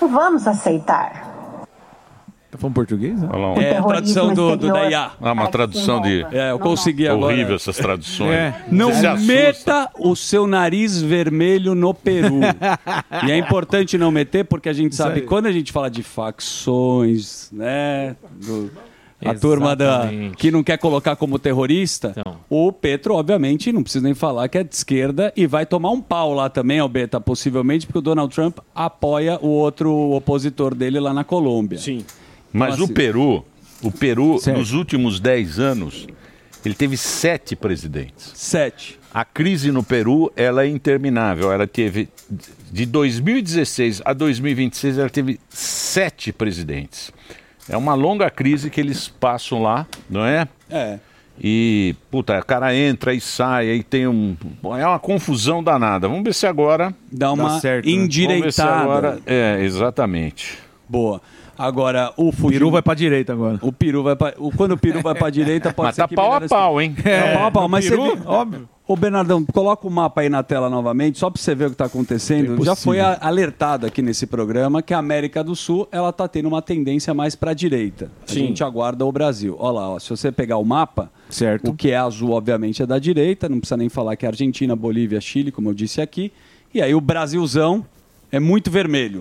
vamos aceitar. Tá falando português? Né? É a tradução do da IA. Uma tradução de... Eu consegui agora. Horrível essas traduções. Não meta o seu nariz vermelho no Peru. E é importante não meter, porque a gente sabe, quando a gente fala de facções, né? A turma que não quer colocar como terrorista, o Petro, obviamente, não precisa nem falar que é de esquerda e vai tomar um pau lá também, Albeta, possivelmente, porque o Donald Trump apoia o outro opositor dele lá na Colômbia. Sim. Mas o Peru, nos últimos 10 anos, ele teve 7 presidentes. 7. A crise no Peru, ela é interminável. Ela teve, de 2016 a 2026, ela teve 7 presidentes. É uma longa crise que eles passam lá, não é? É. E, puta, o cara entra e sai, aí tem é uma confusão danada. Vamos ver se agora... Dá uma certo, endireitada. Vamos ver se agora... exatamente. Boa. Agora, o Peru vai pra direita agora. O Peru vai pra... Quando o Peru vai pra direita, pode mas ser tá que... pau a pau, hein? Pau a pau, mas Peru, você vê... óbvio. Ô, Bernardão, coloca o mapa aí na tela novamente, só para você ver o que está acontecendo. Já foi alertado aqui nesse programa que a América do Sul ela está tendo uma tendência mais para a direita. A gente aguarda o Brasil. Olha lá, se você pegar o mapa, o que é azul, obviamente, é da direita. Não precisa nem falar que é Argentina, Bolívia, Chile, como eu disse aqui. E aí o Brasilzão é muito vermelho.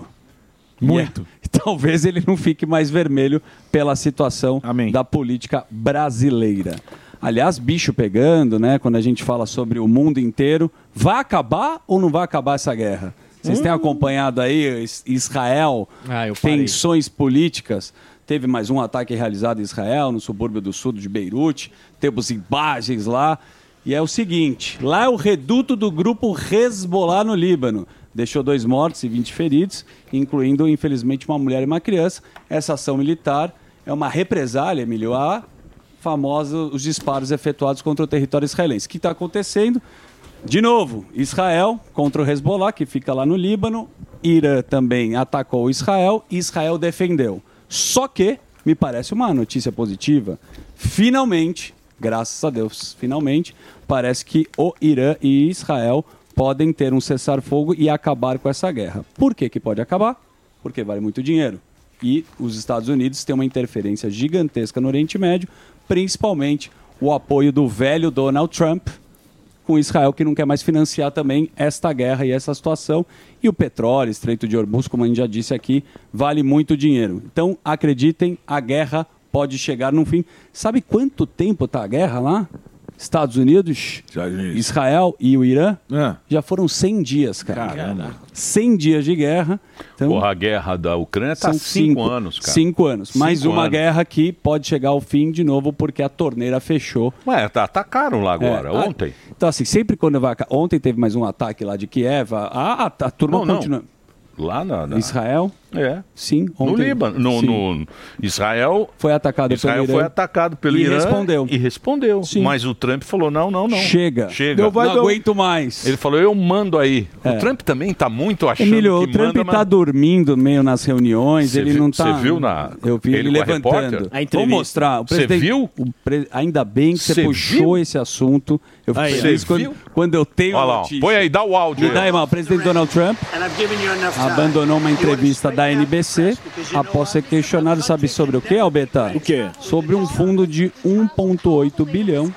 Muito. Talvez ele não fique mais vermelho pela situação da política brasileira. Aliás, bicho pegando, né? Quando a gente fala sobre o mundo inteiro, vai acabar ou não vai acabar essa guerra? Vocês têm acompanhado aí Israel, tensões políticas? Teve mais um ataque realizado em Israel, no subúrbio do sul de Beirute. Temos imagens lá. E é o seguinte, lá é o reduto do grupo Hezbollah no Líbano. Deixou 2 mortos e 20 feridos, incluindo, infelizmente, uma mulher e uma criança. Essa ação militar é uma represália, Emílio, a famosos os disparos efetuados contra o território israelense. O que está acontecendo? De novo, Israel contra o Hezbollah, que fica lá no Líbano. Irã também atacou Israel e Israel defendeu. Só que, me parece uma notícia positiva, finalmente, graças a Deus, finalmente, parece que o Irã e Israel podem ter um cessar-fogo e acabar com essa guerra. Por que pode acabar? Porque vale muito dinheiro. E os Estados Unidos têm uma interferência gigantesca no Oriente Médio, principalmente o apoio do velho Donald Trump com Israel, que não quer mais financiar também esta guerra e essa situação. E o petróleo, Estreito de Hormuz, como a gente já disse aqui, vale muito dinheiro. Então, acreditem, a guerra pode chegar no fim. Sabe quanto tempo está a guerra lá? Estados Unidos, Israel e o Irã, já foram 100 dias, cara. Caramba. 100 dias de guerra. Então, a guerra da Ucrânia está 5 anos, cara. 5 anos. Mais uma guerra que pode chegar ao fim de novo porque a torneira fechou. Ué, atacaram lá agora, ontem. Então, assim, sempre quando vai... Ontem teve mais um ataque lá de Kiev, a turma continua... Lá na... Israel? Sim. Ontem. No Líbano. No Israel... Foi atacado pelo Irã. Foi atacado pelo Irã. E respondeu. Sim. Mas o Trump falou, não. Chega. Não aguento mais. Ele falou, eu mando aí. O Trump também está muito achando Emílio, que o Trump manda... está dormindo meio nas reuniões, ele não está... Você viu Eu vi ele levantando. Vou mostrar. Você viu? Ainda bem que você puxou esse assunto. Eu fico feliz quando eu tenho a notícia. Põe aí, dá o áudio. O presidente Donald Trump abandonou uma entrevista da NBC após ser questionado, sabe sobre o que, Albeta? O quê? Sobre um fundo de 1,8 bilhão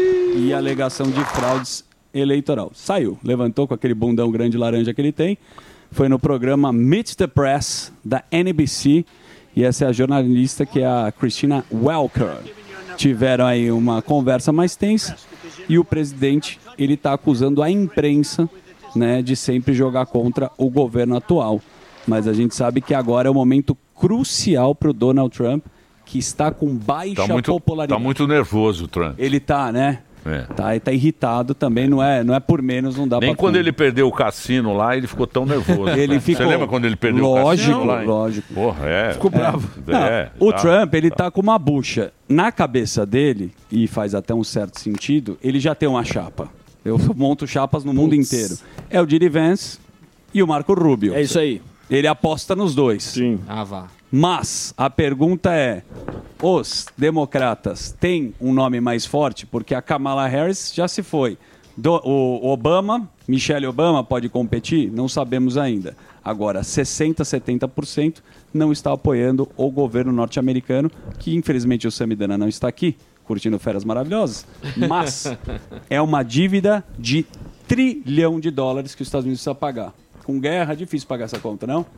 e alegação de fraudes eleitoral. Saiu, levantou com aquele bundão grande laranja que ele tem, foi no programa Meet the Press da NBC e essa é a jornalista que é a Christina Welker. Tiveram aí uma conversa mais tensa e o presidente ele está acusando a imprensa, né, de sempre jogar contra o governo atual. Mas a gente sabe que agora é o momento crucial para o Donald Trump, que está com baixa popularidade. Está muito nervoso o Trump. Ele está, né? Tá irritado também, não é por menos, não dá para... Nem quando ele perdeu o cassino lá, ele ficou tão nervoso. Você lembra quando ele perdeu o cassino lá? Lógico. Porra, ficou bravo. O Trump, ele tá com uma bucha. Na cabeça dele, e faz até um certo sentido, ele já tem uma chapa. Eu monto chapas no mundo inteiro. É o J.D. Vance e o Marco Rubio. É isso aí. Ele aposta nos dois. Sim. Vá. Mas a pergunta é, os democratas têm um nome mais forte? Porque a Kamala Harris já se foi. O Obama, Michelle Obama, pode competir? Não sabemos ainda. Agora, 60%, 70% não está apoiando o governo norte-americano, que infelizmente o Samidana não está aqui, curtindo férias maravilhosas, mas é uma dívida de $1 trilhão que os Estados Unidos precisa pagar. Com guerra, é difícil pagar essa conta, não?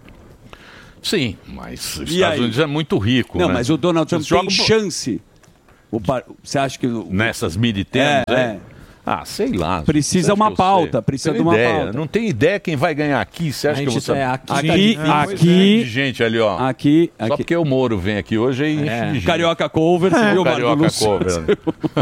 Sim, mas os Estados Unidos é muito rico. Não, né? mas o Donald Trump tem chance. Você acha que... Nessas midterms, Ah, sei lá. Precisa uma pauta, precisa de uma pauta. Não tem ideia quem vai ganhar aqui. Você acha que eu vou saber? Aqui, gente ali, ó. Aqui. Só porque o Moro vem aqui hoje e enche de gente. Carioca Cover, você viu, Carioca Cover.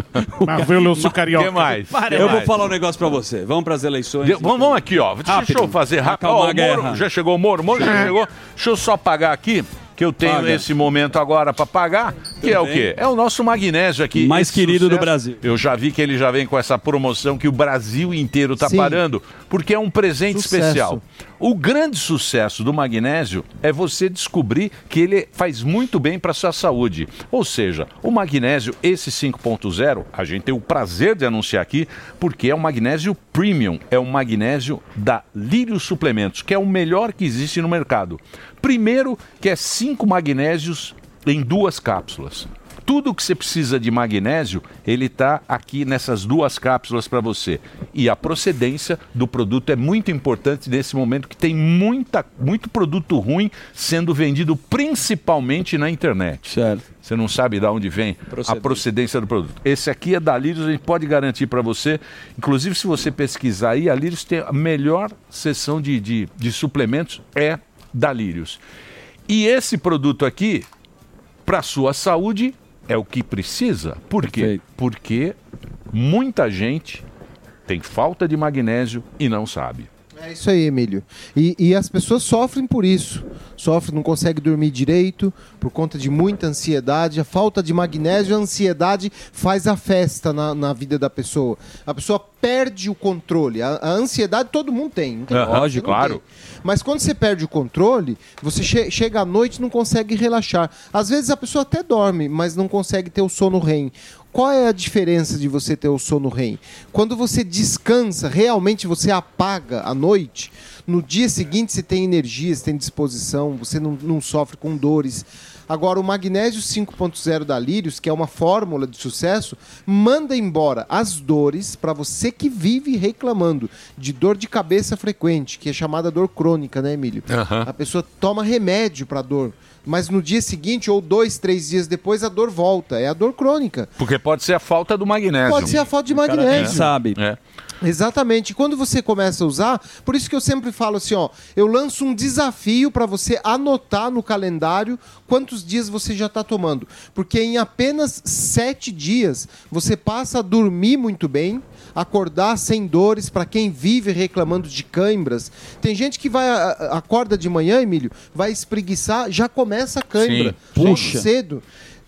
Mas viu, Lúcio Carioca. O que mais? Eu vou falar um negócio pra você. Vamos pras eleições. Vamos aqui, ó. Deixa eu fazer rápido. Ó, o Moro, já chegou o Moro? O Moro já chegou. Deixa eu só pagar aqui, que eu tenho esse momento agora para pagar, que é o quê? É o nosso magnésio aqui. Mais querido do Brasil. Eu já vi que ele já vem com essa promoção que o Brasil inteiro está parando, porque é um presente especial. O grande sucesso do magnésio é você descobrir que ele faz muito bem para a sua saúde. Ou seja, o magnésio, esse 5.0, a gente tem o prazer de anunciar aqui, porque é um magnésio premium, é um magnésio da Lírio Suplementos, que é o melhor que existe no mercado. Primeiro, que é 5 magnésios em 2 cápsulas. Tudo que você precisa de magnésio, ele está aqui nessas 2 cápsulas para você. E a procedência do produto é muito importante nesse momento que tem muito produto ruim sendo vendido principalmente na internet. Certo. Você não sabe de onde vem a procedência do produto. Esse aqui é da Lírios, a gente pode garantir para você. Inclusive, se você pesquisar aí, a Lírios tem a melhor seção de suplementos, é da Lírios. E esse produto aqui, para a sua saúde, é o que precisa. Por quê? Perfeito. Porque muita gente tem falta de magnésio e não sabe. É isso aí, Emílio. E as pessoas sofrem por isso. Sofrem, não conseguem dormir direito por conta de muita ansiedade. A falta de magnésio, a ansiedade faz a festa na vida da pessoa. A pessoa perde o controle. A ansiedade todo mundo tem. Não tem lógico, claro. Tem. Mas quando você perde o controle, você chega à noite e não consegue relaxar. Às vezes a pessoa até dorme, mas não consegue ter o sono REM. Qual é a diferença de você ter o sono REM? Quando você descansa, realmente você apaga à noite, no dia seguinte você tem energia, você tem disposição, você não sofre com dores. Agora, o magnésio 5.0 da Lírios, que é uma fórmula de sucesso, manda embora as dores para você que vive reclamando de dor de cabeça frequente, que é chamada dor crônica, né, Emílio? A pessoa toma remédio para dor, mas no dia seguinte, ou 2, 3 dias depois, a dor volta. É a dor crônica. Porque pode ser a falta do magnésio. Pode ser a falta de magnésio. Sabe. Exatamente. Quando você começa a usar, por isso que eu sempre falo assim, ó, eu lanço um desafio para você anotar no calendário quantos dias você já está tomando. Porque em apenas 7 dias, você passa a dormir muito bem, acordar sem dores, para quem vive reclamando de cãibras. Tem gente que acorda de manhã, Emílio, vai espreguiçar, já começa a cãibra. Puxa. Cedo.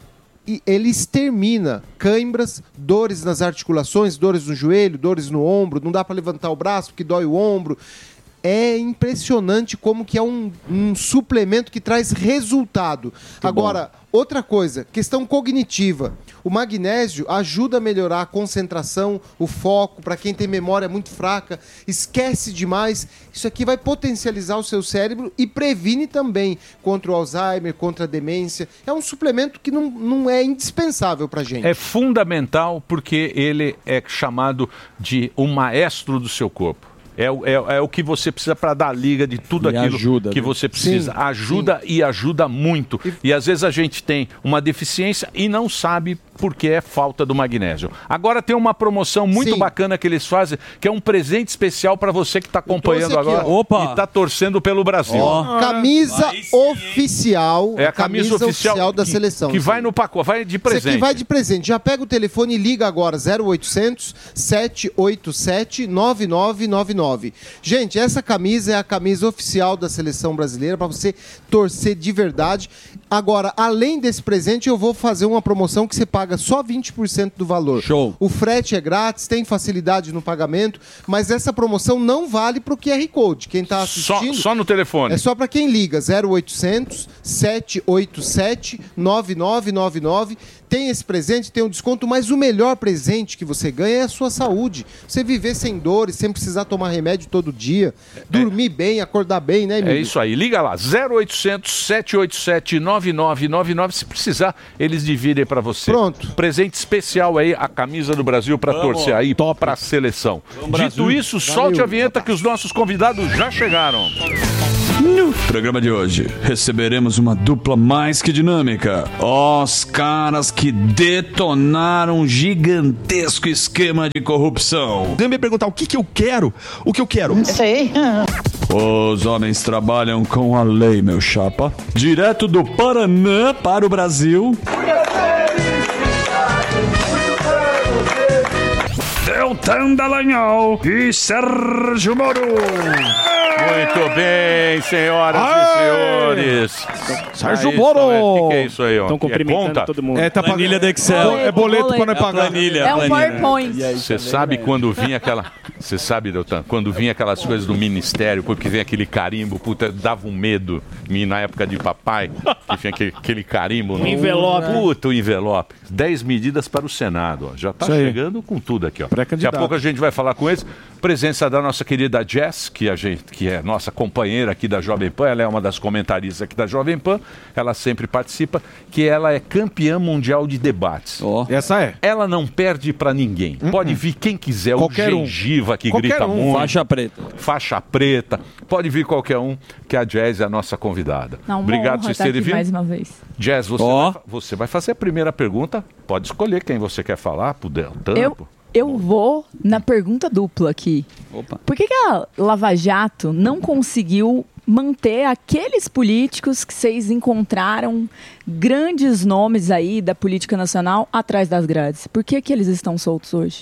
E ele extermina cãibras, dores nas articulações, dores no joelho, dores no ombro, não dá para levantar o braço porque dói o ombro. É impressionante como que é um suplemento que traz resultado. Agora, outra coisa, questão cognitiva. O magnésio ajuda a melhorar a concentração, o foco, para quem tem memória muito fraca, esquece demais. Isso aqui vai potencializar o seu cérebro e previne também contra o Alzheimer, contra a demência. É um suplemento que não é indispensável para a gente. É fundamental porque ele é chamado de o maestro do seu corpo. É o que você precisa para dar liga de tudo aquilo que você precisa. Sim, ajuda e ajuda muito. E às vezes a gente tem uma deficiência e não sabe porque é falta do magnésio. Agora tem uma promoção muito bacana que eles fazem, que é um presente especial para você que está acompanhando aqui, agora e está torcendo pelo Brasil. Camisa oficial. É a camisa oficial da seleção. Que vai no pacote, vai de presente. Isso aqui vai de presente. Já pega o telefone e liga agora, 0800 787 9999. Gente, essa camisa é a camisa oficial da seleção brasileira para você torcer de verdade. Agora, além desse presente, eu vou fazer uma promoção que você paga só 20% do valor. Show. O frete é grátis, tem facilidade no pagamento, mas essa promoção não vale para o QR Code. Quem está assistindo... Só no telefone. É só para quem liga, 0800 787 9999. Tem esse presente, tem um desconto, mas o melhor presente que você ganha é a sua saúde. Você viver sem dores, sem precisar tomar remédio todo dia, dormir bem, acordar bem, né, Emílio? É isso aí. Liga lá, 0800 787 9999. Se precisar, eles dividem para você. Pronto. Presente especial aí, a camisa do Brasil para torcer aí para a seleção. Dito isso, solte a vinheta que os nossos convidados já chegaram. No programa de hoje, receberemos uma dupla mais que dinâmica. Os caras que detonaram um gigantesco esquema de corrupção. Você me perguntar o que eu quero? O que eu quero? Sei. Os homens trabalham com a lei, meu chapa. Direto do Paraná para o Brasil. Deltan Dallagnol e Sérgio Moro. Muito bem, senhoras e senhores. Sérgio Moro. O que é isso aí, ó? Estão cumprimentando conta? todo mundo. Tá Planilha do Excel. É boleto para não pagar. É um PowerPoint. Você sabe quando vinha aquela... Você sabe, Deltan, quando vinha aquelas coisas do ministério, porque vem aquele carimbo, puta, dava um medo. E na época de papai, que tinha aquele carimbo. No envelope. Puta, o envelope. 10 medidas para o Senado, ó. Já tá chegando com tudo aqui, ó. Daqui a pouco a gente vai falar com eles. Presença da nossa querida Jess, que é nossa companheira aqui da Jovem Pan. Ela é uma das comentaristas aqui da Jovem Pan. Ela sempre participa, que ela é campeã mundial de debates. Essa é. Ela não perde pra ninguém. Pode vir quem quiser, Qualquer o Gengiva que grita muito. Faixa preta. Faixa preta. Pode vir qualquer um, que a Jazz é a nossa convidada. Não, obrigado por vocês terem vindo. mais uma vez. Jazz, você vai fazer a primeira pergunta. Pode escolher quem você quer falar, pro Deltan. Eu vou na pergunta dupla aqui. Opa. Por que a Lava Jato não conseguiu manter aqueles políticos que vocês encontraram grandes nomes aí da política nacional atrás das grades? Por que eles estão soltos hoje?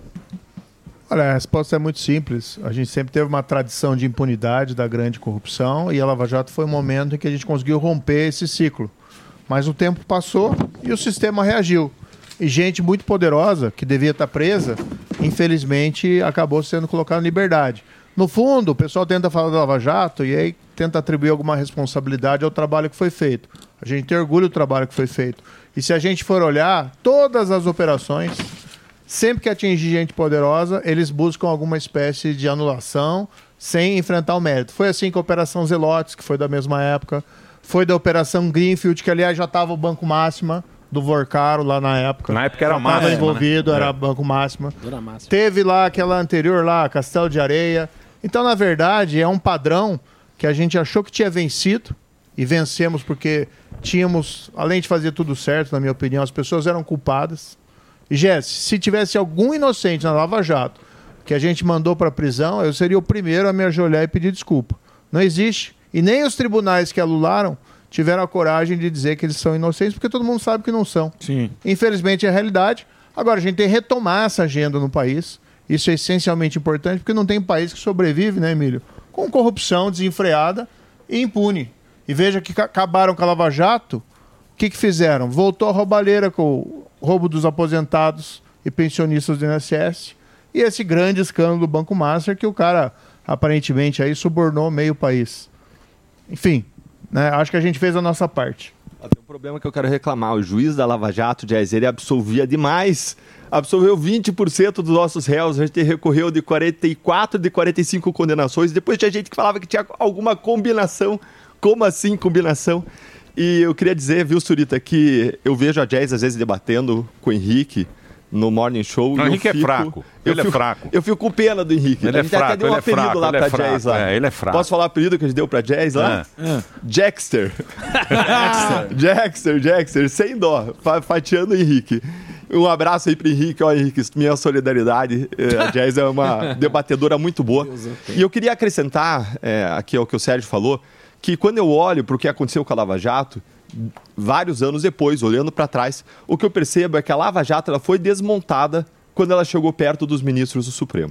Olha, a resposta é muito simples. A gente sempre teve uma tradição de impunidade da grande corrupção e a Lava Jato foi um momento em que a gente conseguiu romper esse ciclo. Mas o tempo passou e o sistema reagiu. E gente muito poderosa, que devia estar presa, infelizmente acabou sendo colocada em liberdade. No fundo, o pessoal tenta falar da Lava Jato e aí tenta atribuir alguma responsabilidade ao trabalho que foi feito. A gente tem orgulho do trabalho que foi feito. E se a gente for olhar, todas as operações, sempre que atingir gente poderosa, eles buscam alguma espécie de anulação sem enfrentar o mérito. Foi assim com a Operação Zelotes, que foi da mesma época. Foi da Operação Greenfield, que aliás já estava o Banco Máxima do Vorcaro lá na época. Na época era Máxima. Estava envolvido, era Banco Máxima. Teve lá aquela anterior lá, Castelo de Areia. Então, na verdade, é um padrão que a gente achou que tinha vencido e vencemos porque tínhamos, além de fazer tudo certo, na minha opinião, as pessoas eram culpadas. E, Jesse, se tivesse algum inocente na Lava Jato que a gente mandou para a prisão, eu seria o primeiro a me ajoelhar e pedir desculpa. Não existe. E nem os tribunais que anularam tiveram a coragem de dizer que eles são inocentes, porque todo mundo sabe que não são. Sim. Infelizmente é a realidade. Agora, a gente tem que retomar essa agenda no país. Isso é essencialmente importante, porque não tem país que sobrevive, né, Emílio? Com corrupção desenfreada e impune. E veja que acabaram com a Lava Jato. O que fizeram? Voltou a roubalheira com o roubo dos aposentados e pensionistas do INSS. E esse grande escândalo do Banco Master, que o cara, aparentemente, aí subornou meio país. Enfim, né, acho que a gente fez a nossa parte. Tem um problema que eu quero reclamar. O juiz da Lava Jato, Jazz, ele absolvia demais. Absolveu 20% dos nossos réus. A gente recorreu de 44 de 45 condenações. Depois tinha gente que falava que tinha alguma combinação. Como assim combinação? E eu queria dizer, viu, Surita, que eu vejo a Jazz às vezes debatendo com o Henrique no Morning Show. O Henrique é fraco. Ele é fraco. Eu fico com pena do Henrique. Ele a gente até deu um apelido lá pra Jazz lá. Ele é fraco. Posso falar o apelido que a gente deu pra Jazz lá? Jackster. Jackster, sem dó, fatiando o Henrique. Um abraço aí pro Henrique. Ó, Henrique, minha solidariedade. A Jazz é uma debatedora muito boa. E eu queria acrescentar aqui ao que o Sérgio falou, que quando eu olho para o que aconteceu com a Lava Jato, vários anos depois, olhando para trás, o que eu percebo é que a Lava Jato ela foi desmontada quando ela chegou perto dos ministros do Supremo.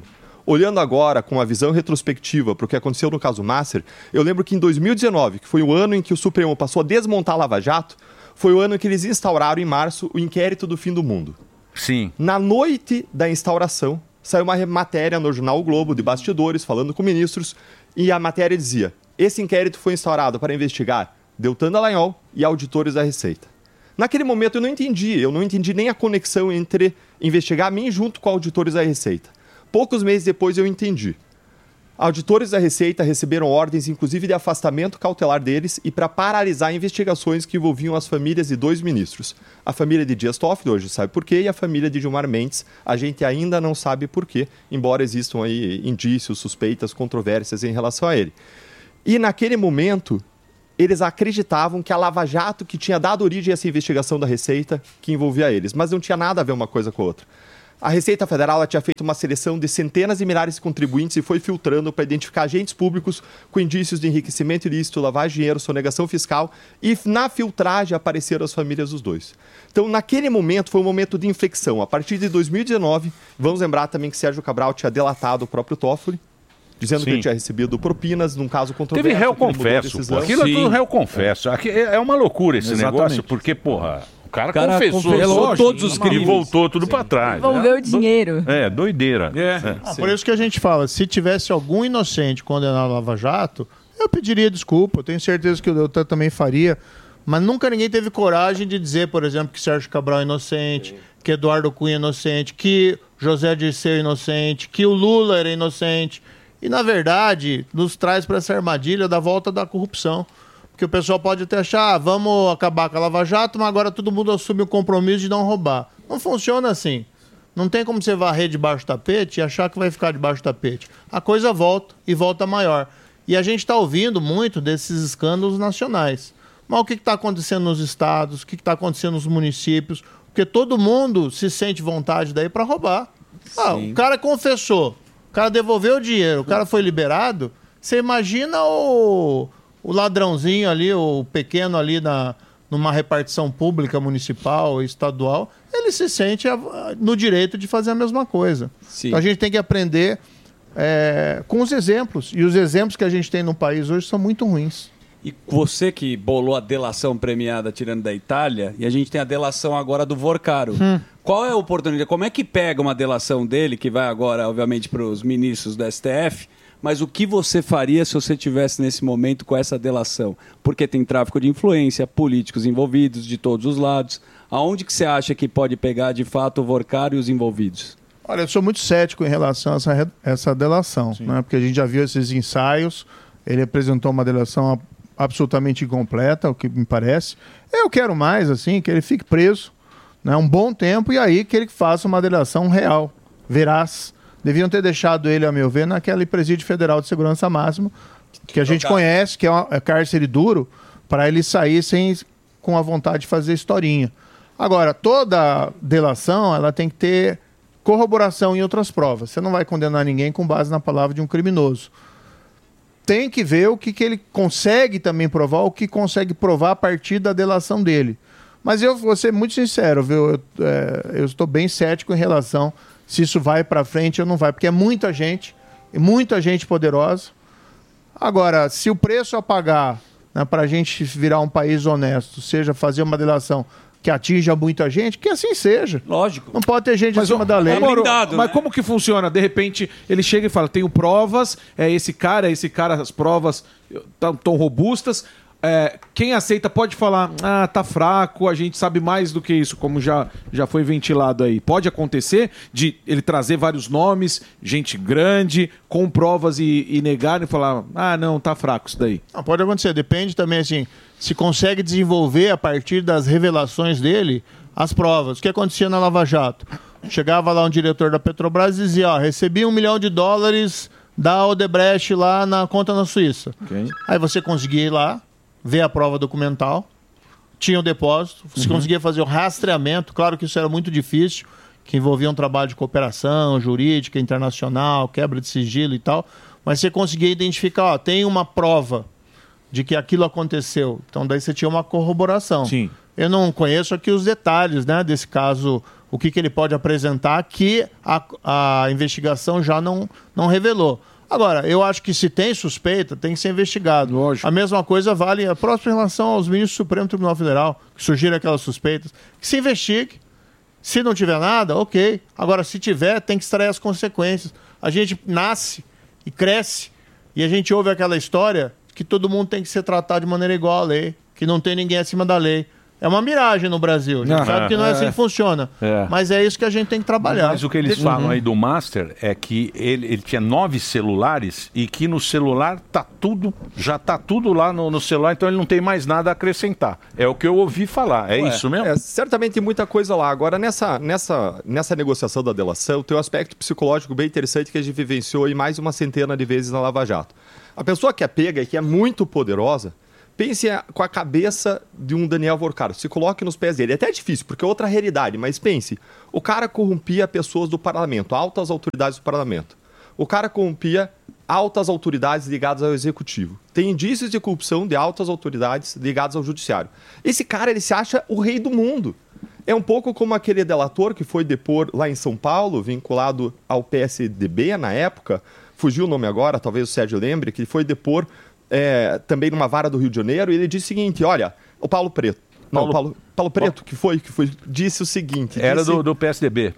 Olhando agora com uma visão retrospectiva para o que aconteceu no caso Masser, eu lembro que em 2019, que foi o ano em que o Supremo passou a desmontar a Lava Jato, foi o ano em que eles instauraram, em março, o inquérito do fim do mundo. Sim. Na noite da instauração, saiu uma matéria no jornal O Globo, de bastidores, falando com ministros, e a matéria dizia: esse inquérito foi instaurado para investigar Deltan Dallagnol e auditores da Receita. Naquele momento eu não entendi nem a conexão entre investigar a mim junto com auditores da Receita. Poucos meses depois eu entendi. Auditores da Receita receberam ordens, inclusive, de afastamento cautelar deles e para paralisar investigações que envolviam as famílias de 2 ministros. A família de Dias Toffoli, hoje sabe por quê, e a família de Gilmar Mendes, a gente ainda não sabe por quê, embora existam aí indícios, suspeitas, controvérsias em relação a ele. E naquele momento, eles acreditavam que a Lava Jato que tinha dado origem a essa investigação da Receita que envolvia eles, mas não tinha nada a ver uma coisa com a outra. A Receita Federal ela tinha feito uma seleção de centenas de milhares de contribuintes e foi filtrando para identificar agentes públicos com indícios de enriquecimento ilícito, lavagem de dinheiro, sonegação fiscal, e na filtragem apareceram as famílias dos dois. Então, naquele momento, foi um momento de inflexão. A partir de 2019, vamos lembrar também que Sérgio Cabral tinha delatado o próprio Toffoli, dizendo que ele tinha recebido propinas num caso controverso. Teve réu confesso, pô. Aquilo é tudo réu confesso. Aqui é uma loucura esse negócio, porque, porra... O cara confessou todos os crimes e voltou tudo para trás. Envolveu o dinheiro. É, doideira. Por isso que a gente fala, se tivesse algum inocente condenado à Lava Jato, eu pediria desculpa, eu tenho certeza que o Deltan também faria, mas nunca ninguém teve coragem de dizer, por exemplo, que Sérgio Cabral é inocente, que Eduardo Cunha é inocente, que José Dirceu é inocente, que o Lula era inocente. E, na verdade, nos traz para essa armadilha da volta da corrupção. Que o pessoal pode até achar, vamos acabar com a Lava Jato, mas agora todo mundo assume o compromisso de não roubar. Não funciona assim. Não tem como você varrer debaixo do tapete e achar que vai ficar debaixo do tapete. A coisa volta e volta maior. E a gente está ouvindo muito desses escândalos nacionais. Mas o que está acontecendo nos estados? O que está acontecendo nos municípios? Porque todo mundo se sente vontade daí para roubar. O cara confessou, o cara devolveu o dinheiro, o cara foi liberado. Você imagina o ladrãozinho ali, o pequeno ali numa repartição pública, municipal, estadual, ele se sente no direito de fazer a mesma coisa. Então a gente tem que aprender com os exemplos. E os exemplos que a gente tem no país hoje são muito ruins. E você que bolou a delação premiada tirando da Itália, e a gente tem a delação agora do Vorcaro. Qual é a oportunidade? Como é que pega uma delação dele, que vai agora, obviamente, para os ministros do STF, mas o que você faria se você estivesse nesse momento com essa delação? Porque tem tráfico de influência, políticos envolvidos de todos os lados. Aonde que você acha que pode pegar, de fato, o Vorcaro e os envolvidos? Olha, eu sou muito cético em relação a essa delação, né? Porque a gente já viu esses ensaios, ele apresentou uma delação absolutamente incompleta, o que me parece. Eu quero mais, assim, que ele fique preso, né, um bom tempo, e aí que ele faça uma delação real, veraz. Deviam ter deixado ele, a meu ver, naquele presídio federal de segurança máxima, que a gente conhece, que é cárcere duro, para ele sair com a vontade de fazer historinha. Agora, toda delação ela tem que ter corroboração em outras provas. Você não vai condenar ninguém com base na palavra de um criminoso. Tem que ver o que ele consegue também provar, o que consegue provar a partir da delação dele. Mas eu vou ser muito sincero, viu? Eu estou bem cético em relação se isso vai para frente ou não vai, porque é muita gente poderosa. Agora, se o preço a pagar, né, para a gente virar um país honesto, seja fazer uma delação que atinja muita gente, que assim seja. Lógico. Não pode ter gente acima da lei. Mas como que funciona? De repente, ele chega e fala, tenho provas, esse cara, as provas tão robustas. Quem aceita pode falar, tá fraco, a gente sabe mais do que isso, como já foi ventilado aí. Pode acontecer de ele trazer vários nomes, gente grande, com provas e negar e falar, não, tá fraco isso daí. Não, pode acontecer, depende também, assim, se consegue desenvolver a partir das revelações dele as provas. O que acontecia na Lava Jato? Chegava lá um diretor da Petrobras e dizia, recebi $1 milhão da Odebrecht lá na conta na Suíça. Okay. Aí você conseguia ir lá, ver a prova documental, tinha o depósito, você conseguia fazer o rastreamento, claro que isso era muito difícil, que envolvia um trabalho de cooperação jurídica, internacional, quebra de sigilo e tal, mas você conseguia identificar, tem uma prova de que aquilo aconteceu, então daí você tinha uma corroboração. Sim. Eu não conheço aqui os detalhes, né, desse caso o que ele pode apresentar que a investigação já não revelou. Agora, eu acho que se tem suspeita, tem que ser investigado. Lógico. A mesma coisa vale a próxima em relação aos ministros do Supremo Tribunal Federal, que surgiram aquelas suspeitas. Que se investigue. Se não tiver nada, ok. Agora, se tiver, tem que extrair as consequências. A gente nasce e cresce e a gente ouve aquela história que todo mundo tem que ser tratado de maneira igual à lei, que não tem ninguém acima da lei. É uma miragem no Brasil. A gente sabe que não é assim que funciona. Mas é isso que a gente tem que trabalhar. Mas o que eles falam aí do Master é que ele tinha 9 celulares e que no celular já tá tudo lá no celular, então ele não tem mais nada a acrescentar. É o que eu ouvi falar. É isso mesmo? Certamente tem muita coisa lá. Agora, nessa negociação da delação, tem um aspecto psicológico bem interessante que a gente vivenciou aí mais uma centena de vezes na Lava Jato. A pessoa que é pega e que é muito poderosa, pense com a cabeça de um Daniel Vorcaro, se coloque nos pés dele. É até difícil, porque é outra realidade, mas pense, o cara corrompia pessoas do parlamento, altas autoridades do parlamento. O cara corrompia altas autoridades ligadas ao executivo. Tem indícios de corrupção de altas autoridades ligadas ao judiciário. Esse cara, ele se acha o rei do mundo. É um pouco como aquele delator que foi depor lá em São Paulo, vinculado ao PSDB na época, fugiu o nome agora, talvez o Sérgio lembre, que foi depor também numa vara do Rio de Janeiro, e ele disse o seguinte, olha, o Paulo Preto, Paulo Preto, que foi, disse o seguinte... Era do PSDB.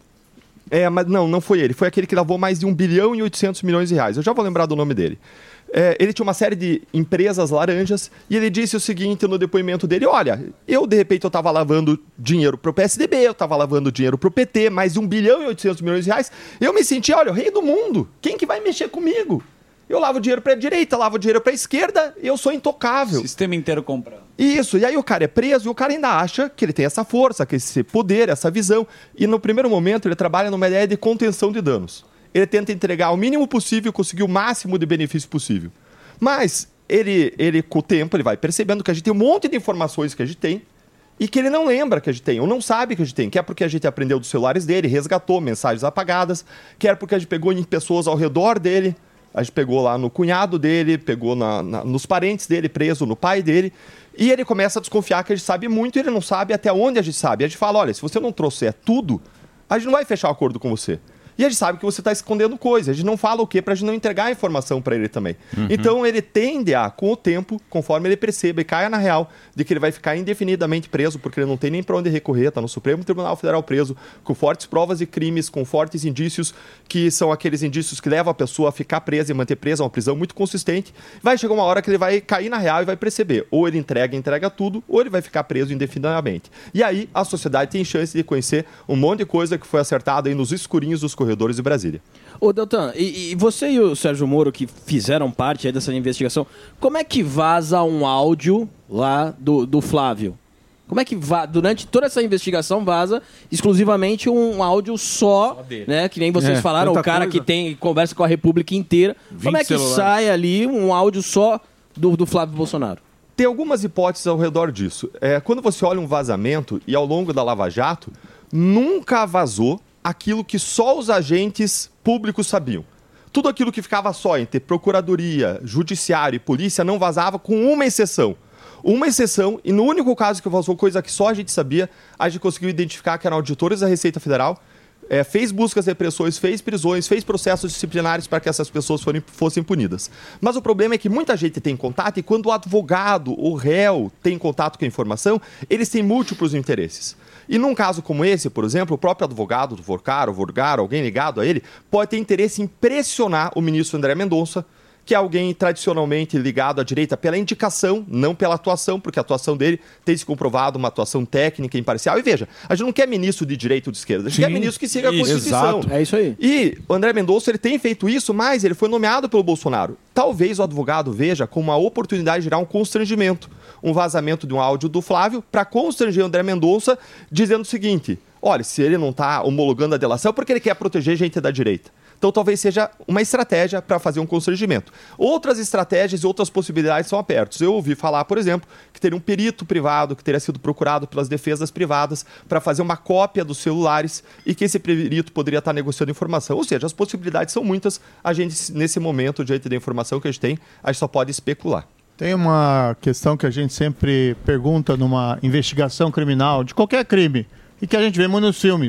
Mas não foi ele, foi aquele que lavou mais de 1 bilhão e 800 milhões de reais, eu já vou lembrar do nome dele. Ele tinha uma série de empresas laranjas, e ele disse o seguinte no depoimento dele, olha, de repente eu estava lavando dinheiro para o PSDB, eu estava lavando dinheiro para o PT, mais de 1 bilhão e 800 milhões de reais, eu me senti, olha, o rei do mundo, quem que vai mexer comigo? Eu lavo dinheiro para a direita, lavo dinheiro para a esquerda, eu sou intocável. Sistema inteiro comprado. Isso, e aí o cara é preso e o cara ainda acha que ele tem essa força, que esse poder, essa visão. E no primeiro momento ele trabalha numa ideia de contenção de danos. Ele tenta entregar o mínimo possível e conseguir o máximo de benefício possível. Mas ele com o tempo, ele vai percebendo que a gente tem um monte de informações que a gente tem e que ele não lembra que a gente tem, ou não sabe que a gente tem, quer porque a gente aprendeu dos celulares dele, resgatou mensagens apagadas, quer porque a gente pegou em pessoas ao redor dele. A gente pegou lá no cunhado dele, pegou nos parentes dele, preso, no pai dele. E ele começa a desconfiar que a gente sabe muito e ele não sabe até onde a gente sabe. A gente fala, olha, se você não trouxer tudo, a gente não vai fechar o acordo com você. E a gente sabe que você está escondendo coisas. A gente não fala o quê para a gente não entregar a informação para ele também. Então ele tende a, com o tempo, conforme ele perceba e caia na real, de que ele vai ficar indefinidamente preso, porque ele não tem nem para onde recorrer, está no Supremo Tribunal Federal preso, com fortes provas de crimes, com fortes indícios, que são aqueles indícios que levam a pessoa a ficar presa e manter presa, uma prisão muito consistente. Vai chegar uma hora que ele vai cair na real e vai perceber, ou ele entrega tudo, ou ele vai ficar preso indefinidamente. E aí a sociedade tem chance de conhecer um monte de coisa que foi acertada aí nos escurinhos dos corredores de Brasília. Ô, Deltan, e você e o Sérgio Moro, que fizeram parte aí dessa investigação, como é que vaza um áudio lá do Flávio? Como é que durante toda essa investigação vaza exclusivamente um áudio só dele, né? Que nem vocês falaram, o cara que conversa com a República inteira. Como é que sai ali um áudio só do Flávio Bolsonaro? Tem algumas hipóteses ao redor disso. Quando você olha um vazamento, e ao longo da Lava Jato, nunca vazou aquilo que só os agentes públicos sabiam. Tudo aquilo que ficava só entre procuradoria, judiciário e polícia não vazava, com uma exceção. Uma exceção, e no único caso que vazou coisa que só a gente sabia, a gente conseguiu identificar que eram auditores da Receita Federal, fez buscas e repressões, fez prisões, fez processos disciplinares para que essas pessoas fossem punidas. Mas o problema é que muita gente tem contato e quando o advogado, o réu, tem contato com a informação, eles têm múltiplos interesses. E num caso como esse, por exemplo, o próprio advogado do Vorcaro, alguém ligado a ele, pode ter interesse em pressionar o ministro André Mendonça, que é alguém tradicionalmente ligado à direita pela indicação, não pela atuação, porque a atuação dele tem se comprovado uma atuação técnica e imparcial. E veja, a gente não quer ministro de direita ou de esquerda, a gente quer ministro que siga a Constituição. Exato. É isso aí. E o André Mendonça ele tem feito isso, mas ele foi nomeado pelo Bolsonaro. Talvez o advogado veja como uma oportunidade de gerar um constrangimento, um vazamento de um áudio do Flávio para constranger o André Mendonça, dizendo o seguinte, olha, se ele não está homologando a delação é porque ele quer proteger gente da direita. Então, talvez seja uma estratégia para fazer um constrangimento. Outras estratégias e outras possibilidades são abertas. Eu ouvi falar, por exemplo, que teria um perito privado que teria sido procurado pelas defesas privadas para fazer uma cópia dos celulares e que esse perito poderia estar negociando informação. Ou seja, as possibilidades são muitas. A gente, nesse momento, diante da informação que a gente tem, a gente só pode especular. Tem uma questão que a gente sempre pergunta numa investigação criminal, de qualquer crime, e que a gente vê muito nos filmes.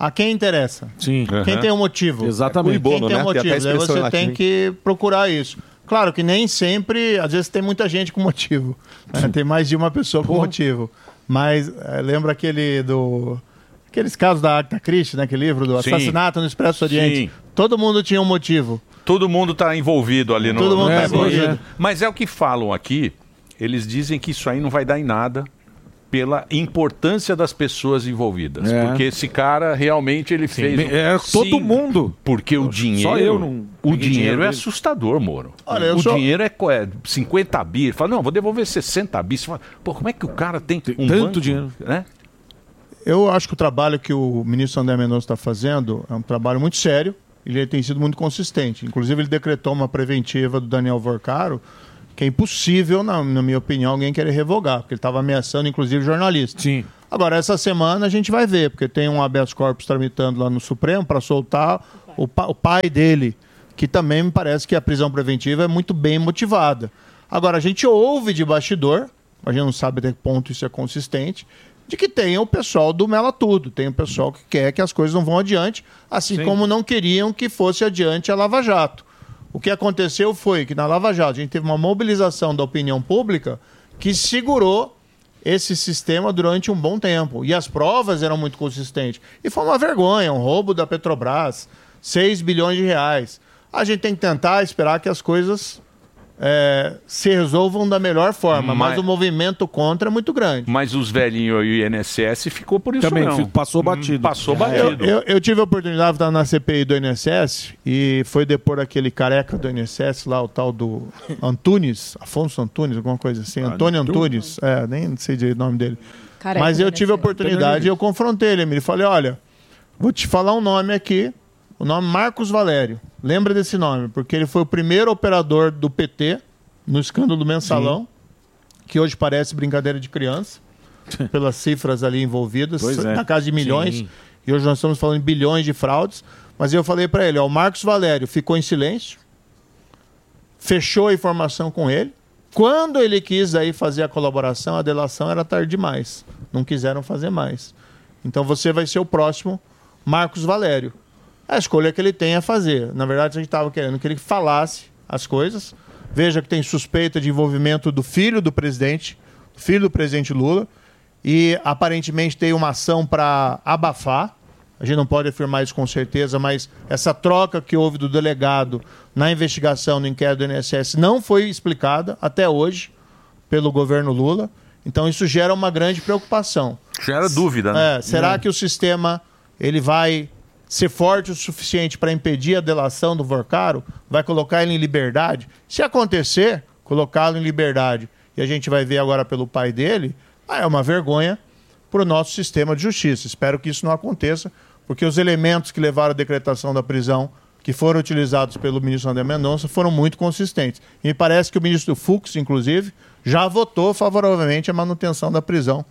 a quem interessa. Sim. Quem tem um motivo. Exatamente. Quem tem um motivo. Daí você tem que procurar isso. Claro que nem sempre, às vezes tem muita gente com motivo. Né? Tem mais de uma pessoa com motivo. Mas lembra aqueles casos da Agatha Christie, né? Aquele livro do Assassinato no Expresso Oriente. Sim. Todo mundo tinha um motivo. Todo mundo está envolvido ali no... Todo mundo está envolvido. Mas é o que falam aqui. Eles dizem que isso aí não vai dar em nada pela importância das pessoas envolvidas. Porque esse cara realmente ele fez... todo mundo. Porque o dinheiro... Só eu não... O dinheiro é assustador, Moro. Olha, dinheiro é 50 bi. Ele fala, não, vou devolver 60 bi. Você fala, pô, como é que o cara tem um tanto banco, dinheiro? Né? Eu acho que o trabalho que o ministro André Mendonça está fazendo é um trabalho muito sério e ele tem sido muito consistente. Inclusive, ele decretou uma preventiva do Daniel Vorcaro, que é impossível, na minha opinião, alguém querer revogar, porque ele estava ameaçando, inclusive, jornalistas. Sim. Agora, essa semana a gente vai ver, porque tem um habeas corpus tramitando lá no Supremo para soltar o pai dele, que também me parece que a prisão preventiva é muito bem motivada. Agora, a gente ouve de bastidor, a gente não sabe até que ponto isso é consistente, de que tem o pessoal do Mela Tudo, tem o pessoal que quer que as coisas não vão adiante, assim como não queriam que fosse adiante a Lava Jato. O que aconteceu foi que na Lava Jato a gente teve uma mobilização da opinião pública que segurou esse sistema durante um bom tempo. E as provas eram muito consistentes. E foi uma vergonha, um roubo da Petrobras, 6 bilhões de reais. A gente tem que tentar esperar que as coisas se resolvam da melhor forma, mas o movimento contra é muito grande. Mas os velhinhos e o INSS ficou por isso também não. Passou batido. Passou batido. Eu tive a oportunidade de estar na CPI do INSS e foi depor aquele careca do INSS lá, o tal do Antunes, Afonso Antunes, alguma coisa assim, Antônio Antunes, nem sei direito o nome dele. Careca mas eu tive a oportunidade e eu confrontei ele, me falei, olha, vou te falar um nome aqui, o nome Marcos Valério. Lembra desse nome, porque ele foi o primeiro operador do PT no escândalo do Mensalão, que hoje parece brincadeira de criança, pelas cifras ali envolvidas, na casa de milhões, e hoje nós estamos falando de bilhões de fraudes. Mas eu falei para ele, o Marcos Valério ficou em silêncio, fechou a informação com ele. Quando ele quis aí fazer a colaboração, a delação era tarde demais. Não quiseram fazer mais. Então você vai ser o próximo Marcos Valério. A escolha que ele tem a fazer. Na verdade, a gente estava querendo que ele falasse as coisas. Veja que tem suspeita de envolvimento do filho do presidente Lula, e aparentemente tem uma ação para abafar. A gente não pode afirmar isso com certeza, mas essa troca que houve do delegado na investigação no inquérito do INSS não foi explicada até hoje pelo governo Lula. Então isso gera uma grande preocupação. Gera dúvida, né? Será que o sistema ele vai ser forte o suficiente para impedir a delação do Vorcaro? Vai colocar ele em liberdade? Se acontecer, colocá-lo em liberdade, e a gente vai ver agora pelo pai dele, é uma vergonha para o nosso sistema de justiça. Espero que isso não aconteça, porque os elementos que levaram à decretação da prisão, que foram utilizados pelo ministro André Mendonça, foram muito consistentes. E me parece que o ministro Fux, inclusive, já votou favoravelmente a manutenção da prisão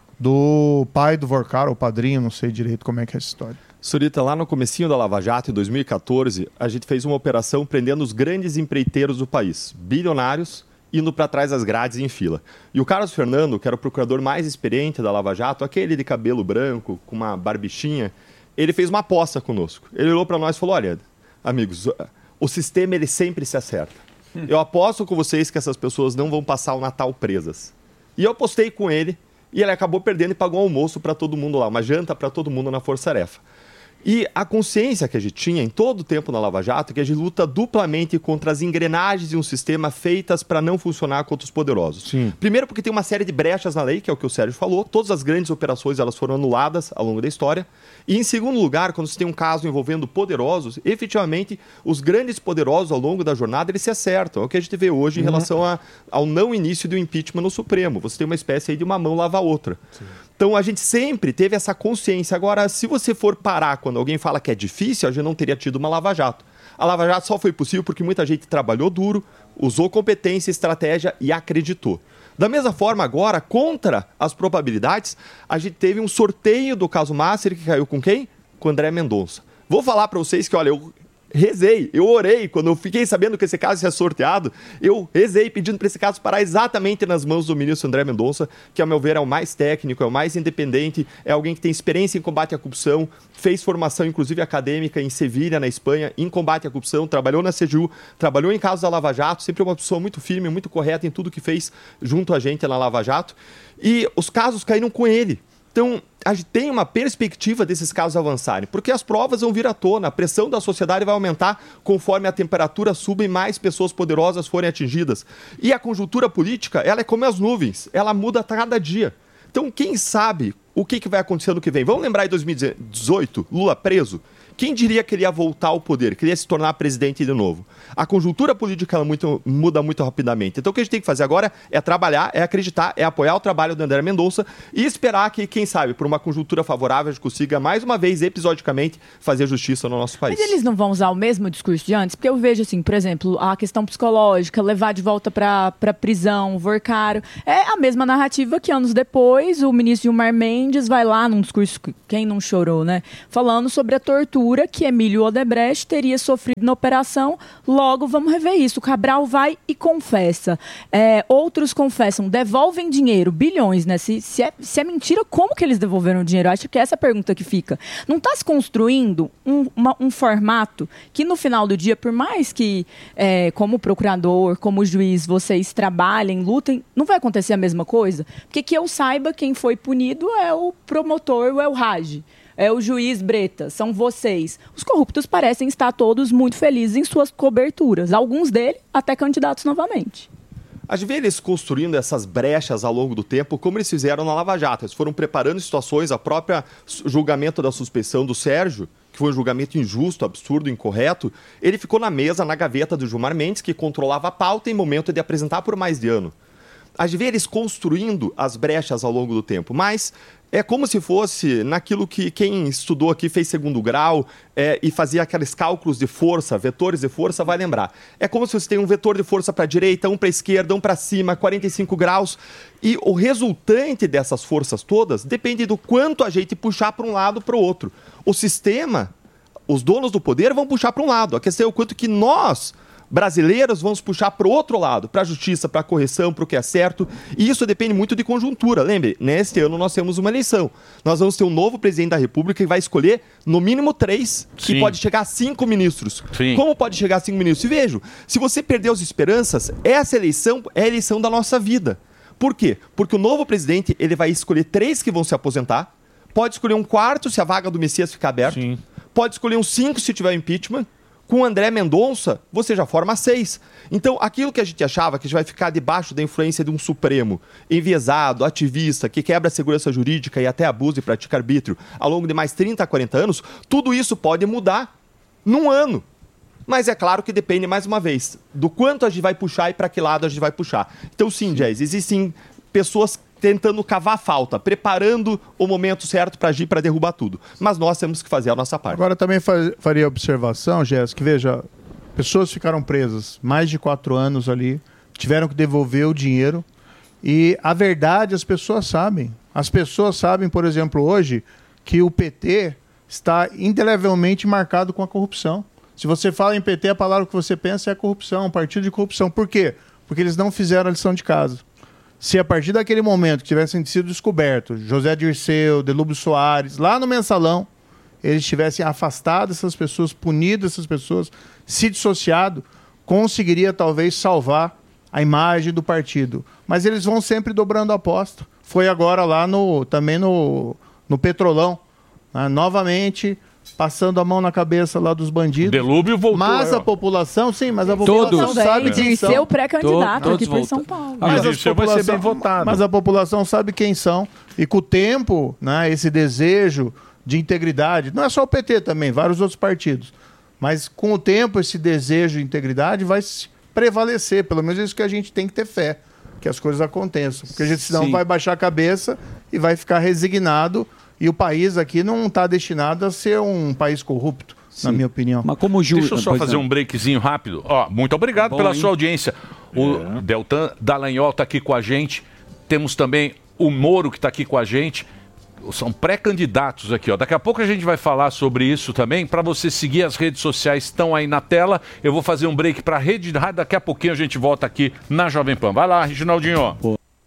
do pai do Vorcaro, o padrinho, não sei direito como é que é essa história. Surita, lá no comecinho da Lava Jato, em 2014, a gente fez uma operação prendendo os grandes empreiteiros do país, bilionários, indo para trás das grades em fila. E o Carlos Fernando, que era o procurador mais experiente da Lava Jato, aquele de cabelo branco, com uma barbichinha, ele fez uma aposta conosco. Ele olhou para nós e falou, olha, amigos, o sistema ele sempre se acerta. Eu aposto com vocês que essas pessoas não vão passar o Natal presas. E eu apostei com ele, e ele acabou perdendo e pagou um almoço para todo mundo lá, uma janta para todo mundo na Força Tarefa. E a consciência que a gente tinha em todo o tempo na Lava Jato é que a gente luta duplamente contra as engrenagens de um sistema feitas para não funcionar contra os poderosos. Sim. Primeiro porque tem uma série de brechas na lei, que é o que o Sérgio falou. Todas as grandes operações elas foram anuladas ao longo da história. E em segundo lugar, quando você tem um caso envolvendo poderosos, efetivamente os grandes poderosos ao longo da jornada eles se acertam. É o que a gente vê hoje em relação ao não início do impeachment no Supremo. Você tem uma espécie aí de uma mão lava a outra. Sim. Então a gente sempre teve essa consciência. Agora, se você for parar quando alguém fala que é difícil, a gente não teria tido uma Lava Jato. A Lava Jato só foi possível porque muita gente trabalhou duro, usou competência, estratégia e acreditou. Da mesma forma, agora, contra as probabilidades, a gente teve um sorteio do caso Masser que caiu com quem? Com André Mendonça. Vou falar para vocês que, olha, rezei, eu orei, quando eu fiquei sabendo que esse caso ia ser sorteado, eu rezei pedindo para esse caso parar exatamente nas mãos do ministro André Mendonça, que ao meu ver é o mais técnico, é o mais independente, é alguém que tem experiência em combate à corrupção, fez formação inclusive acadêmica em Sevilha, na Espanha, em combate à corrupção, trabalhou na CGU, trabalhou em casos da Lava Jato, sempre uma pessoa muito firme, muito correta em tudo que fez junto a gente na Lava Jato, e os casos caíram com ele. Então, a gente tem uma perspectiva desses casos avançarem, porque as provas vão vir à tona, a pressão da sociedade vai aumentar conforme a temperatura suba e mais pessoas poderosas forem atingidas. E a conjuntura política, ela é como as nuvens, ela muda a cada dia. Então, quem sabe o que vai acontecer no que vem? Vamos lembrar em 2018, Lula preso? Quem diria que ele ia voltar ao poder, que ele ia se tornar presidente de novo? A conjuntura política ela muda muito rapidamente. Então o que a gente tem que fazer agora é trabalhar, é acreditar, é apoiar o trabalho do André Mendonça e esperar que, quem sabe, por uma conjuntura favorável, a gente consiga mais uma vez, episodicamente, fazer justiça no nosso país. Mas eles não vão usar o mesmo discurso de antes? Porque eu vejo, assim, por exemplo, a questão psicológica, levar de volta para prisão, Vorcaro. É a mesma narrativa que anos depois o ministro Gilmar Mendes vai lá num discurso, quem não chorou, né? Falando sobre a tortura que Emílio Odebrecht teria sofrido na operação, logo vamos rever isso. O Cabral vai e confessa. Outros confessam, devolvem dinheiro, bilhões, né? Se é mentira, como que eles devolveram o dinheiro? Acho que é essa a pergunta que fica. Não está se construindo um formato que no final do dia, por mais que como procurador, como juiz, vocês trabalhem, lutem, não vai acontecer a mesma coisa? Porque que eu saiba, quem foi punido é o promotor, é o Raj. É o juiz Breta, são vocês. Os corruptos parecem estar todos muito felizes em suas coberturas. Alguns deles até candidatos novamente. A gente vê eles construindo essas brechas ao longo do tempo, como eles fizeram na Lava Jato. Eles foram preparando situações, a própria julgamento da suspeição do Sérgio, que foi um julgamento injusto, absurdo, incorreto, ele ficou na mesa, na gaveta do Gilmar Mendes, que controlava a pauta em momento de apresentar por mais de ano. A gente vê eles construindo as brechas ao longo do tempo, mas é como se fosse naquilo que quem estudou aqui, fez segundo grau e fazia aqueles cálculos de força, vetores de força, vai lembrar. É como se você tem um vetor de força para a direita, um para a esquerda, um para cima, 45 graus, e o resultante dessas forças todas depende do quanto a gente puxar para um lado ou para o outro. O sistema, os donos do poder vão puxar para um lado, a questão é o quanto que nós brasileiros vamos puxar para o outro lado, para a justiça, para a correção, para o que é certo, e isso depende muito de conjuntura. Lembre, neste ano nós temos uma eleição. Nós vamos ter um novo presidente da República que vai escolher no mínimo 3, que pode chegar a 5 ministros. Sim. Como pode chegar a 5 ministros? E vejo, se você perdeu as esperanças, essa eleição é a eleição da nossa vida. Por quê? Porque o novo presidente ele vai escolher 3 que vão se aposentar, pode escolher um 4 se a vaga do Messias ficar aberta, pode escolher um 5 se tiver impeachment. Com o André Mendonça, você já forma 6. Então, aquilo que a gente achava que a gente vai ficar debaixo da influência de um Supremo enviesado, ativista, que quebra a segurança jurídica e até abusa e pratica arbítrio ao longo de mais 30, 40 anos, tudo isso pode mudar num ano. Mas é claro que depende, mais uma vez, do quanto a gente vai puxar e para que lado a gente vai puxar. Então, sim, Jazz, existem pessoas tentando cavar a falta, preparando o momento certo para agir, para derrubar tudo. Mas nós temos que fazer a nossa parte. Agora também faria observação, Jéssica, que veja, pessoas ficaram presas mais de 4 anos ali, tiveram que devolver o dinheiro e a verdade as pessoas sabem. As pessoas sabem, por exemplo, hoje, que o PT está indelevelmente marcado com a corrupção. Se você fala em PT, a palavra que você pensa é corrupção, um partido de corrupção. Por quê? Porque eles não fizeram a lição de casa. Se a partir daquele momento que tivessem sido descobertos José Dirceu, Delúbio Soares, lá no Mensalão, eles tivessem afastado essas pessoas, punido essas pessoas, se dissociado, conseguiria talvez salvar a imagem do partido. Mas eles vão sempre dobrando a aposta. Foi agora lá também no Petrolão, né? Novamente passando a mão na cabeça lá dos bandidos. Delúbio voltou. Mas a população, sim, mas a população sabe quem são. Dirceu pré-candidato aqui por São Paulo. Mas a população sabe quem são. E com o tempo, né, esse desejo de integridade, não é só o PT também, vários outros partidos. Mas com o tempo, esse desejo de integridade vai prevalecer. Pelo menos isso que a gente tem que ter fé, que as coisas aconteçam. Porque a gente senão vai baixar a cabeça e vai ficar resignado. E o país aqui não está destinado a ser um país corrupto, na minha opinião. Mas como Deixa eu só fazer um breakzinho rápido. Muito obrigado pela sua audiência. O Deltan Dallagnol está aqui com a gente. Temos também o Moro que está aqui com a gente. são pré-candidatos aqui, ó. Daqui a pouco a gente vai falar sobre isso também. Para você seguir as redes sociais, estão aí na tela. Eu vou fazer um break para a rede de rádio. Daqui a pouquinho a gente volta aqui na Jovem Pan. Vai lá, Reginaldinho.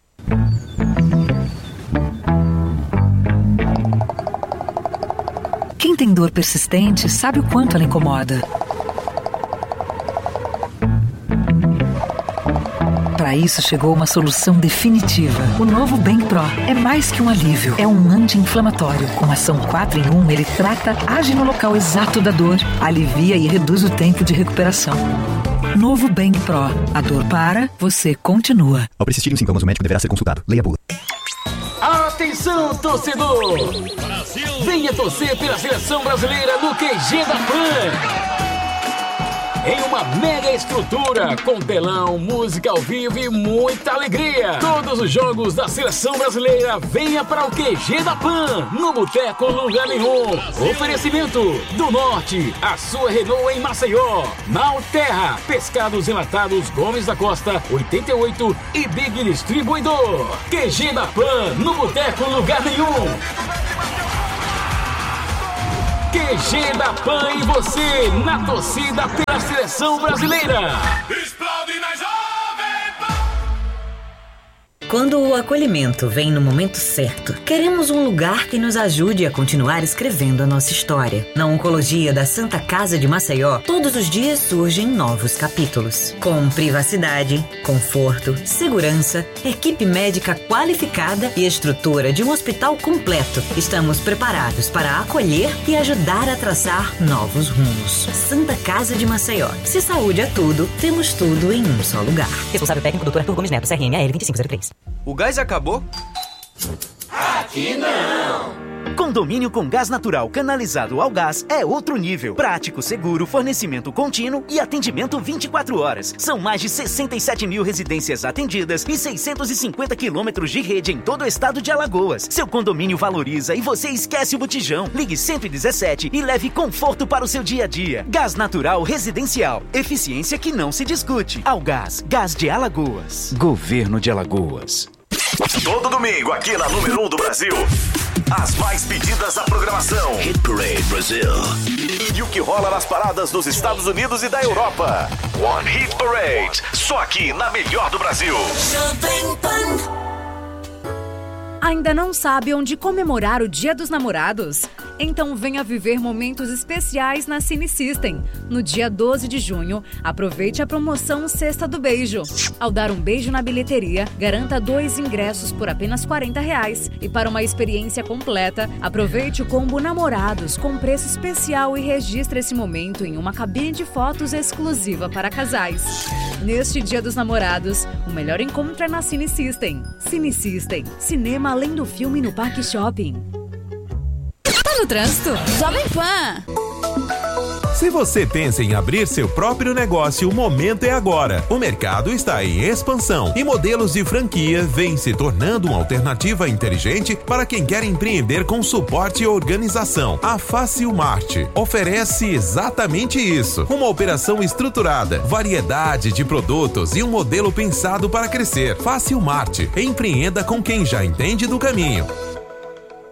Quem tem dor persistente sabe o quanto ela incomoda. Para isso chegou uma solução definitiva. O novo Bem Pro é mais que um alívio, é um anti-inflamatório. Com ação 4 em 1, ele trata, age no local exato da dor, alivia e reduz o tempo de recuperação. Novo Bem Pro. A dor para, você continua. Ao persistirem os sintomas, o médico deverá ser consultado. Leia a bula. Atenção, torcedor! Brasil! Venha torcer pela seleção brasileira no QG da Pan! Em uma mega estrutura, com telão, música ao vivo e muita alegria. Todos os jogos da seleção brasileira, venha para o QG da Pan, no Boteco Lugar Nenhum. Oferecimento do Norte, a sua Renault em Maceió. Malterra, Pescados Enlatados Gomes da Costa, 88 e Big Distribuidor. QG da Pan, no Boteco Lugar Nenhum. QG da Pan e você, na torcida pela seleção brasileira. Explode na Jovem Pan. Quando o acolhimento vem no momento certo, queremos um lugar que nos ajude a continuar escrevendo a nossa história. Na Oncologia da Santa Casa de Maceió, todos os dias surgem novos capítulos. Com privacidade, conforto, segurança, equipe médica qualificada e estrutura de um hospital completo, estamos preparados para acolher e ajudar a traçar novos rumos. Santa Casa de Maceió. Se saúde é tudo, temos tudo em um só lugar. Responsável técnico, Dr. Arthur Gomes Neto, CRM AL 2503. O gás acabou? Aqui não! Condomínio com gás natural canalizado ao gás é outro nível. Prático, seguro, fornecimento contínuo e atendimento 24 horas. São mais de 67 mil residências atendidas e 650 quilômetros de rede em todo o estado de Alagoas. Seu condomínio valoriza e você esquece o botijão. Ligue 117 e leve conforto para o seu dia a dia. Gás natural residencial. Eficiência que não se discute. Algás, Gás de Alagoas. Governo de Alagoas. Todo domingo aqui na número 1 do Brasil. As mais pedidas da programação. Hit Parade Brasil. E o que rola nas paradas dos Estados Unidos e da Europa. One Hit Parade. Só aqui na melhor do Brasil. Ainda não sabe onde comemorar o Dia dos Namorados? Então venha viver momentos especiais na Cine System. No dia 12 de junho, aproveite a promoção Cesta do Beijo. Ao dar um beijo na bilheteria, garanta 2 ingressos por apenas R$40. E para uma experiência completa, aproveite o combo Namorados com preço especial e registre esse momento em uma cabine de fotos exclusiva para casais. Neste Dia dos Namorados, o melhor encontro é na Cine System. Cine System, cinema além do filme no Parque Shopping. Tá no trânsito? Jovem Pan. Se você pensa em abrir seu próprio negócio, o momento é agora. O mercado está em expansão e modelos de franquia vêm se tornando uma alternativa inteligente para quem quer empreender com suporte e organização. A Facilmart oferece exatamente isso. Uma operação estruturada, variedade de produtos e um modelo pensado para crescer. Facilmart. Empreenda com quem já entende do caminho.